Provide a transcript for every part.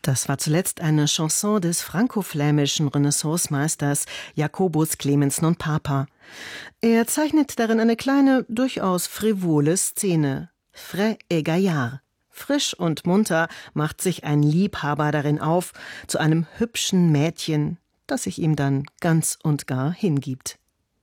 Das war zuletzt eine Chanson des franco-flämischen Renaissancemeisters Jacobus Clemens non Papa. Er zeichnet darin eine kleine, durchaus frivole Szene. Frais et gaillard. Frisch und munter macht sich ein Liebhaber darin auf, zu einem hübschen Mädchen, das sich ihm dann ganz und gar hingibt.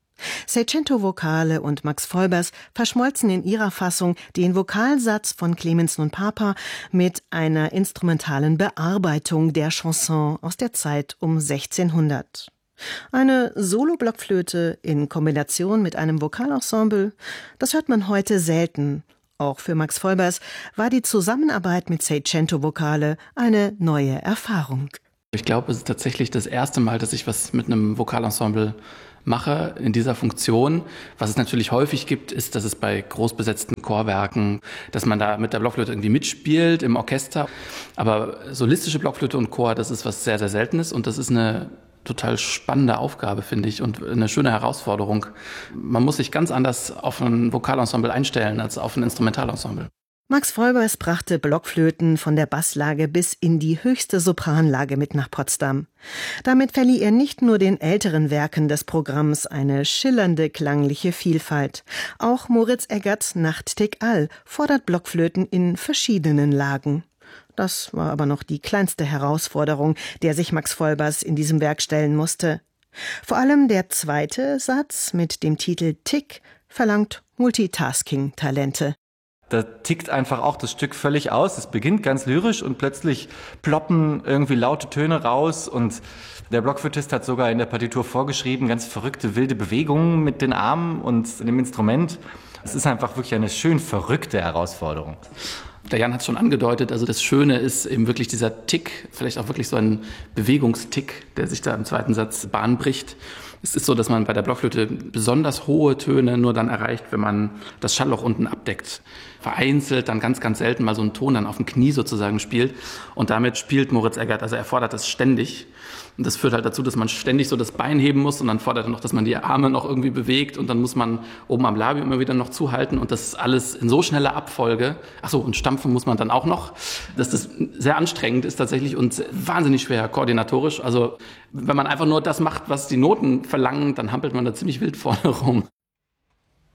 Seicento Vocale und Max Volbers verschmolzen in ihrer Fassung den Vokalsatz von Clemens non Papa mit einer instrumentalen Bearbeitung der Chanson aus der Zeit um 1600. Eine Solo-Blockflöte in Kombination mit einem Vokalensemble, das hört man heute selten. Auch für Max Volbers war die Zusammenarbeit mit Seicento Vocale eine neue Erfahrung. Ich glaube, es ist tatsächlich das erste Mal, dass ich was mit einem Vokalensemble mache in dieser Funktion. Was es natürlich häufig gibt, ist, dass es bei großbesetzten Chorwerken, dass man da mit der Blockflöte irgendwie mitspielt im Orchester. Aber solistische Blockflöte und Chor, das ist was sehr, sehr Seltenes und das ist eine total spannende Aufgabe, finde ich, und eine schöne Herausforderung. Man muss sich ganz anders auf ein Vokalensemble einstellen als auf ein Instrumentalensemble. Max Volbers brachte Blockflöten von der Basslage bis in die höchste Sopranlage mit nach Potsdam. Damit verlieh er nicht nur den älteren Werken des Programms eine schillernde klangliche Vielfalt. Auch Moritz Eggerts Nachttig all fordert Blockflöten in verschiedenen Lagen. Das war aber noch die kleinste Herausforderung, der sich Max Volbers in diesem Werk stellen musste. Vor allem der zweite Satz mit dem Titel Tick verlangt Multitasking-Talente. Da tickt einfach auch das Stück völlig aus. Es beginnt ganz lyrisch und plötzlich ploppen irgendwie laute Töne raus und der Blockflötist hat sogar in der Partitur vorgeschrieben, ganz verrückte, wilde Bewegungen mit den Armen und dem Instrument. Es ist einfach wirklich eine schön verrückte Herausforderung. Der Jan hat es schon angedeutet, also das Schöne ist eben wirklich dieser Tick, vielleicht auch wirklich so ein Bewegungstick, der sich da im zweiten Satz Bahn bricht. Es ist so, dass man bei der Blockflöte besonders hohe Töne nur dann erreicht, wenn man das Schallloch unten abdeckt. Vereinzelt dann ganz, ganz selten mal so einen Ton dann auf dem Knie sozusagen spielt. Und damit spielt Moritz Eggert, also er fordert das ständig. Und das führt halt dazu, dass man ständig so das Bein heben muss und dann fordert er noch, dass man die Arme noch irgendwie bewegt und dann muss man oben am Labium immer wieder noch zuhalten und das ist alles in so schneller Abfolge. Achso, und stampfen muss man dann auch noch, dass das sehr anstrengend ist tatsächlich und wahnsinnig schwer koordinatorisch. Also wenn man einfach nur das macht, was die Noten verlangen, dann hampelt man da ziemlich wild vorne rum.